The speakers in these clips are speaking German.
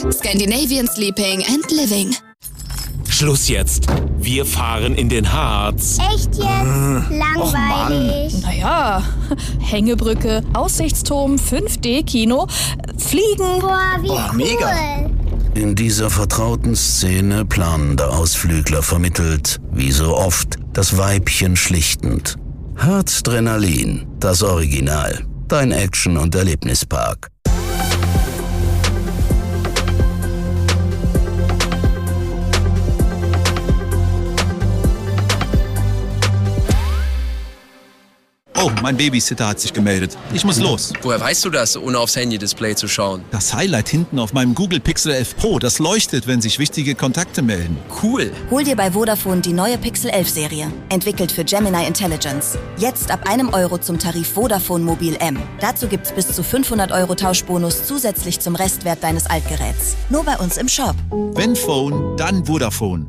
Scandinavian Sleeping and Living. Schluss jetzt. Wir fahren in den Harz. Echt jetzt? Langweilig. Naja, Hängebrücke, Aussichtsturm, 5D-Kino, Fliegen. Boah, wie cool. Mega. In dieser vertrauten Szene planen der Ausflügler vermittelt, wie so oft, das Weibchen schlichtend. Harzdrenalin, das Original. Dein Action- und Erlebnispark. Oh, mein Babysitter hat sich gemeldet. Ich muss los. Woher weißt du das, ohne aufs Handy-Display zu schauen? Das Highlight hinten auf meinem Google Pixel 11 Pro, das leuchtet, wenn sich wichtige Kontakte melden. Cool. Hol dir bei Vodafone die neue Pixel 11 Serie. Entwickelt für Gemini Intelligence. Jetzt ab €1 zum Tarif Vodafone Mobil M. Dazu gibt's bis zu 500 € Tauschbonus zusätzlich zum Restwert deines Altgeräts. Nur bei uns im Shop. Wenn Phone, dann Vodafone.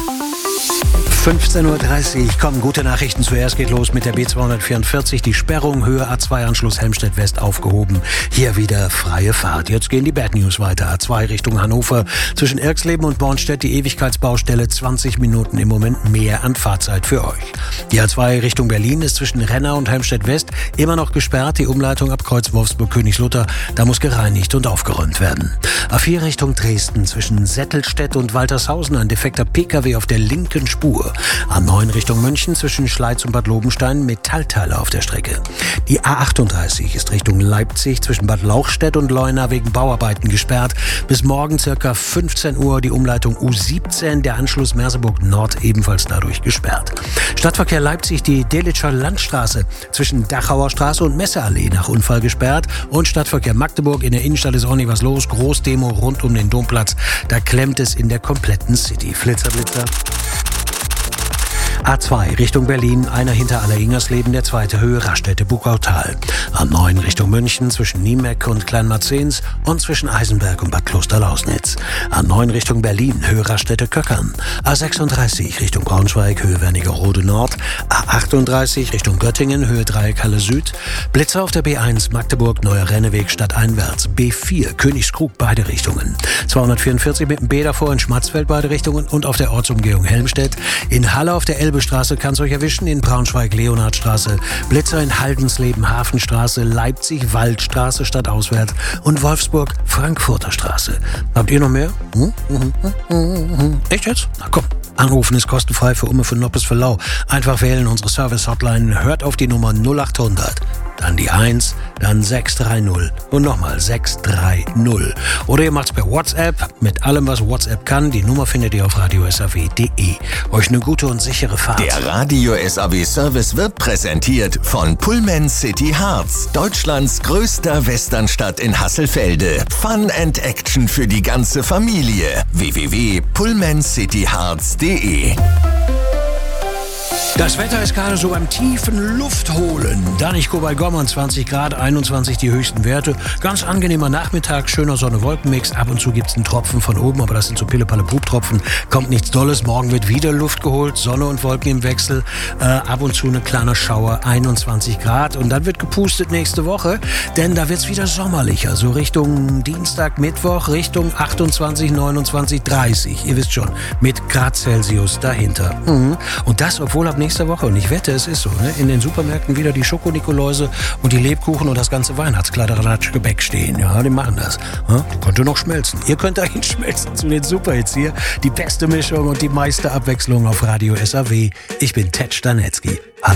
15:30 Uhr, kommen gute Nachrichten. Zuerst geht los mit der B244. Die Sperrung Höhe A2-Anschluss Helmstedt West aufgehoben. Hier wieder freie Fahrt. Jetzt gehen die Bad News weiter. A2 Richtung Hannover. Zwischen Erxleben und Bornstedt die Ewigkeitsbaustelle. 20 Minuten im Moment mehr an Fahrzeit für euch. Die A2 Richtung Berlin ist zwischen Renner und Helmstedt West immer noch gesperrt. Die Umleitung ab Kreuz Wolfsburg-Königslutter. Da muss gereinigt und aufgeräumt werden. A4 Richtung Dresden. Zwischen Settelstedt und Waltershausen ein defekter PKW auf der linken Spur. A9 Richtung München zwischen Schleiz und Bad Lobenstein Metallteile auf der Strecke. Die A38 ist Richtung Leipzig zwischen Bad Lauchstädt und Leuna wegen Bauarbeiten gesperrt. Bis morgen circa 15 Uhr die Umleitung U17, der Anschluss Merseburg Nord ebenfalls dadurch gesperrt. Stadtverkehr Leipzig die Delitscher Landstraße zwischen Dachauer Straße und Messeallee nach Unfall gesperrt. Und Stadtverkehr Magdeburg, in der Innenstadt ist auch nicht was los. Großdemo rund um den Domplatz. Da klemmt es in der kompletten City. Flitzer. A2 Richtung Berlin, einer hinter Alleringersleben, der zweite Höhe Raststätte-Buckautal. A9 Richtung München zwischen Niemeck und Kleinmarzens und zwischen Eisenberg und Bad Klosterlausnitz. A9 Richtung Berlin, Höhe Raststätte-Köckern. A36 Richtung Braunschweig, Höhe Wernigerode Nord. A38 Richtung Göttingen, Höhe Dreieckhalle Süd. Blitzer auf der B1 Magdeburg, Neuer Renneweg stadteinwärts. B4 Königskrug, beide Richtungen. 244 mit dem B davor in Schmatzfeld, beide Richtungen. Und auf der Ortsumgehung Helmstedt. In Halle auf der Elbestraße kann es euch erwischen, in Braunschweig Leonhardstraße, Blitzer in Haldensleben Hafenstraße, Leipzig Waldstraße stadtauswärts und Wolfsburg Frankfurter Straße. Habt ihr noch mehr? Echt jetzt? Na komm. Anrufen ist kostenfrei für Umme, für Noppes, für Lau. Einfach wählen unsere Service-Hotline, hört auf die Nummer 0800, dann die 1, dann 630 und nochmal 630. Oder ihr macht's per WhatsApp mit allem, was WhatsApp kann. Die Nummer findet ihr auf radiosaw.de. Euch eine gute und sichere Fahrt. Der Radio SAW Service wird präsentiert von Pullman City Harz, Deutschlands größter Westernstadt in Hasselfelde. Fun and Action für die ganze Familie. www.pullmancityharz.de. Das Wetter ist gerade so beim tiefen Luftholen. Danichko bei Gommern, 20 Grad, 21 die höchsten Werte. Ganz angenehmer Nachmittag, schöner Sonne-Wolken-Mix. Ab und zu gibt's einen Tropfen von oben, aber das sind so Pille-Palle-Pup-Tropfen. Kommt nichts Dolles. Morgen wird wieder Luft geholt, Sonne und Wolken im Wechsel. Ab und zu eine kleine Schauer, 21 Grad. Und dann wird gepustet nächste Woche, denn da wird's wieder sommerlicher. So Richtung Dienstag, Mittwoch, Richtung 28, 29, 30. Ihr wisst schon, mit Grad Celsius dahinter. Und das, obwohl ab nächster Woche, und ich wette, es ist so, ne, in den Supermärkten wieder die Schokonikoläuse und die Lebkuchen und das ganze Weihnachtskladderadatsch-Gebäck stehen. Ja, die machen das. Ja, die könnte noch schmelzen. Ihr könnt dahin schmelzen zu den Superhits hier. Die beste Mischung und die meiste Abwechslung auf Radio SAW. Ich bin Ted Stanetzky. Hallo.